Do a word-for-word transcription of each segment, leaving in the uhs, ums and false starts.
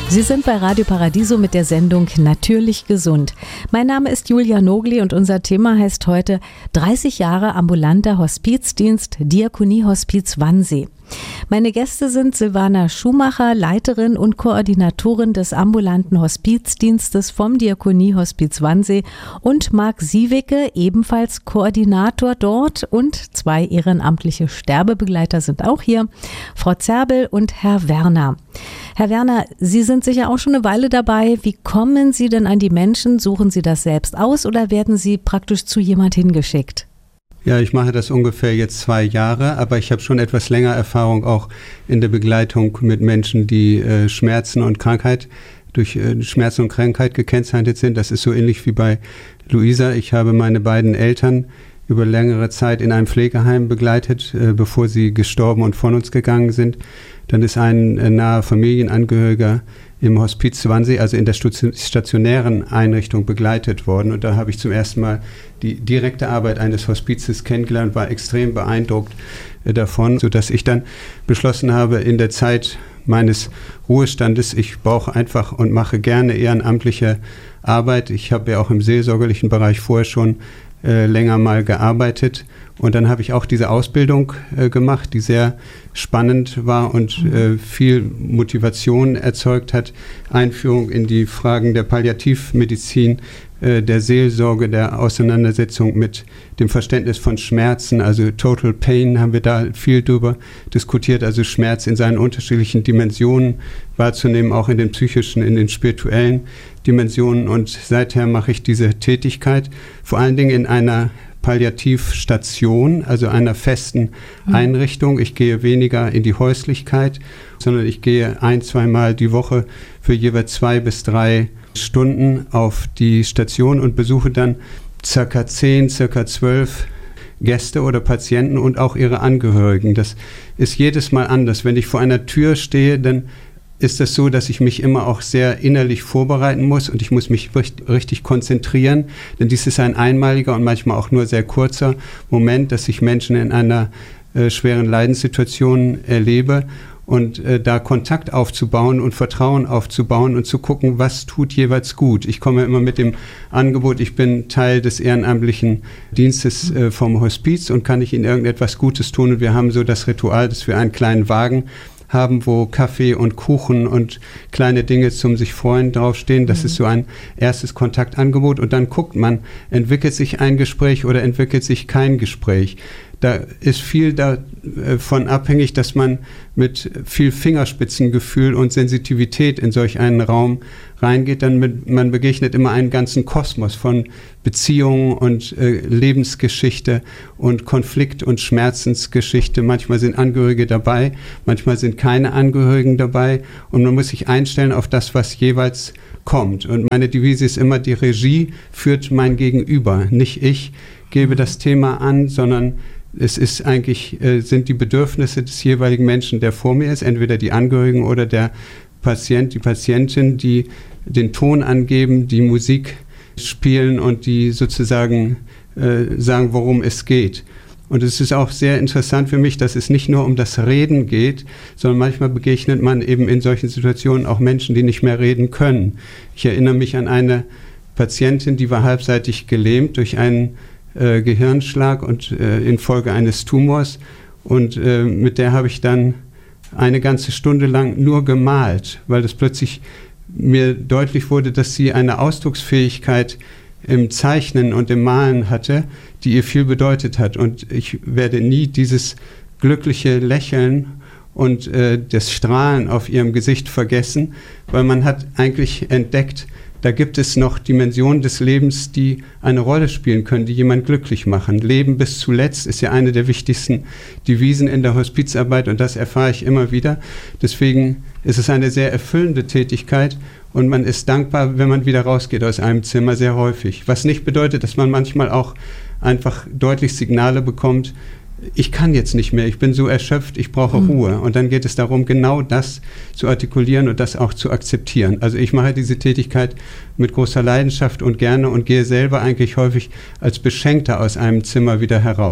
Sie sind bei Radio Paradiso mit der Sendung Natürlich gesund. Mein Name ist Julia Nogli und unser Thema heißt heute dreißig Jahre ambulanter Hospizdienst Diakonie Hospiz Wannsee. Meine Gäste sind Silvana Schumacher, Leiterin und Koordinatorin des ambulanten Hospizdienstes vom Diakonie Hospiz Wannsee, und Marc Siewicke, ebenfalls Koordinator dort, und zwei ehrenamtliche Sterbebegleiter sind auch hier, Frau Zerbel und Herr Werner. Herr Werner, Sie sind sicher auch schon eine Weile dabei. Wie kommen Sie denn an die Menschen? Suchen Sie das selbst aus oder werden Sie praktisch zu jemand hingeschickt? Ja, ich mache das ungefähr jetzt zwei Jahre, aber ich habe schon etwas länger Erfahrung auch in der Begleitung mit Menschen, die äh, Schmerzen und Krankheit, durch äh, Schmerzen und Krankheit gekennzeichnet sind. Das ist so ähnlich wie bei Luisa. Ich habe meine beiden Eltern über längere Zeit in einem Pflegeheim begleitet, äh, bevor sie gestorben und von uns gegangen sind. Dann ist ein äh, naher Familienangehöriger im Hospiz Wannsee, also in der stationären Einrichtung, begleitet worden. Und da habe ich zum ersten Mal die direkte Arbeit eines Hospizes kennengelernt, war extrem beeindruckt äh, davon, sodass ich dann beschlossen habe, in der Zeit meines Ruhestandes, ich brauche einfach und mache gerne ehrenamtliche Arbeit. Ich habe ja auch im seelsorgerlichen Bereich vorher schon äh, länger mal gearbeitet. Und dann habe ich auch diese Ausbildung äh, gemacht, die sehr spannend war und äh, viel Motivation erzeugt hat. Einführung in die Fragen der Palliativmedizin, äh, der Seelsorge, der Auseinandersetzung mit dem Verständnis von Schmerzen. Also Total Pain haben wir da viel drüber diskutiert, also Schmerz in seinen unterschiedlichen Dimensionen wahrzunehmen, auch in den psychischen, in den spirituellen Dimensionen. Und seither mache ich diese Tätigkeit, vor allen Dingen in einer Palliativstation, also einer festen mhm. Einrichtung. Ich gehe weniger in die Häuslichkeit, sondern ich gehe ein-, zweimal die Woche für jeweils zwei bis drei Stunden auf die Station und besuche dann circa zehn, circa zwölf Gäste oder Patienten und auch ihre Angehörigen. Das ist jedes Mal anders. Wenn ich vor einer Tür stehe, dann ist es so, dass ich mich immer auch sehr innerlich vorbereiten muss und ich muss mich richtig, richtig konzentrieren, denn dies ist ein einmaliger und manchmal auch nur sehr kurzer Moment, dass ich Menschen in einer äh, schweren Leidenssituation erlebe, und äh, da Kontakt aufzubauen und Vertrauen aufzubauen und zu gucken, was tut jeweils gut. Ich komme immer mit dem Angebot, ich bin Teil des ehrenamtlichen Dienstes äh, vom Hospiz und kann ich Ihnen irgendetwas Gutes tun, und wir haben so das Ritual, dass wir einen kleinen Wagen haben, wo Kaffee und Kuchen und kleine Dinge zum sich freuen draufstehen. Das mhm. ist so ein erstes Kontaktangebot, und dann guckt man, entwickelt sich ein Gespräch oder entwickelt sich kein Gespräch. Da ist viel davon abhängig, dass man mit viel Fingerspitzengefühl und Sensitivität in solch einen Raum reingeht. Dann mit, man begegnet immer einen ganzen Kosmos von Beziehungen und äh, Lebensgeschichte und Konflikt- und Schmerzensgeschichte. Manchmal sind Angehörige dabei, manchmal sind keine Angehörigen dabei, und man muss sich einstellen auf das, was jeweils kommt. Und meine Devise ist immer, die Regie führt mein Gegenüber. Nicht ich gebe das Thema an, sondern es ist eigentlich, äh, sind die Bedürfnisse des jeweiligen Menschen, der vor mir ist, entweder die Angehörigen oder der Patient, die Patientin, die den Ton angeben, die Musik spielen und die sozusagen äh, sagen, worum es geht. Und es ist auch sehr interessant für mich, dass es nicht nur um das Reden geht, sondern manchmal begegnet man eben in solchen Situationen auch Menschen, die nicht mehr reden können. Ich erinnere mich an eine Patientin, die war halbseitig gelähmt durch einen äh, Gehirnschlag und äh, infolge eines Tumors. Und äh, mit der habe ich dann eine ganze Stunde lang nur gemalt, weil das plötzlich mir deutlich wurde, dass sie eine Ausdrucksfähigkeit im Zeichnen und im Malen hatte, die ihr viel bedeutet hat. Und ich werde nie dieses glückliche Lächeln und äh, das Strahlen auf ihrem Gesicht vergessen, weil man hat eigentlich entdeckt, da gibt es noch Dimensionen des Lebens, die eine Rolle spielen können, die jemand glücklich machen. Leben bis zuletzt ist ja eine der wichtigsten Devisen in der Hospizarbeit, und das erfahre ich immer wieder. Deswegen ist es eine sehr erfüllende Tätigkeit, und man ist dankbar, wenn man wieder rausgeht aus einem Zimmer, sehr häufig. Was nicht bedeutet, dass man manchmal auch einfach deutlich Signale bekommt, ich kann jetzt nicht mehr, ich bin so erschöpft, ich brauche mhm. Ruhe. Und dann geht es darum, genau das zu artikulieren und das auch zu akzeptieren. Also ich mache diese Tätigkeit mit großer Leidenschaft und gerne und gehe selber eigentlich häufig als Beschenkter aus einem Zimmer wieder heraus.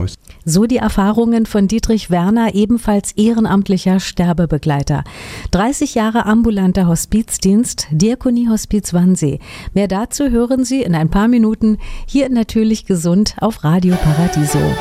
So die Erfahrungen von Dietrich Werner, ebenfalls ehrenamtlicher Sterbebegleiter. dreißig Jahre ambulanter Hospizdienst, Diakonie Hospiz Wannsee. Mehr dazu hören Sie in ein paar Minuten hier in Natürlich Gesund auf Radio Paradiso.